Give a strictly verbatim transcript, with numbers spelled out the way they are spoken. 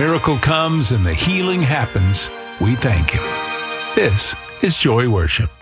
miracle comes and the healing happens, we thank Him. This is Joy Worship.